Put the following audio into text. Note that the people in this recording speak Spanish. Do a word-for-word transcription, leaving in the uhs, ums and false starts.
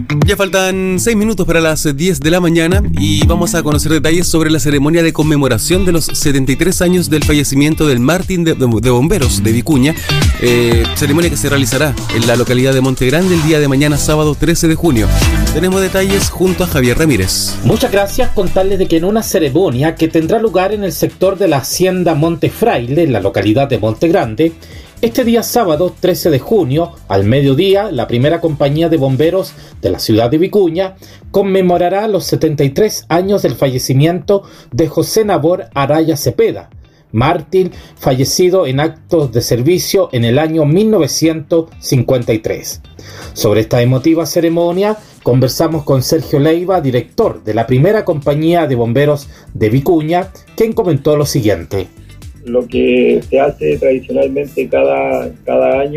Ya faltan seis minutos para las diez de la mañana y vamos a conocer detalles sobre la ceremonia de conmemoración de los setenta y tres años del fallecimiento del mártir de, de, de bomberos de Vicuña, eh, ceremonia que se realizará en la localidad de Monte Grande el día de mañana, sábado trece de junio. Tenemos detalles junto a Javier Ramírez. Muchas gracias. Contarles de que en una ceremonia que tendrá lugar en el sector de la hacienda Monte Fraile, en la localidad de Monte Grande, este día sábado trece de junio, al mediodía, la primera compañía de bomberos de la ciudad de Vicuña conmemorará los setenta y tres años del fallecimiento de José Nabor Araya Cepeda, mártir fallecido en actos de servicio en el año mil novecientos cincuenta y tres. Sobre esta emotiva ceremonia conversamos con Sergio Leiva, director de la primera compañía de bomberos de Vicuña, quien comentó lo siguiente. Lo que se hace tradicionalmente cada, cada año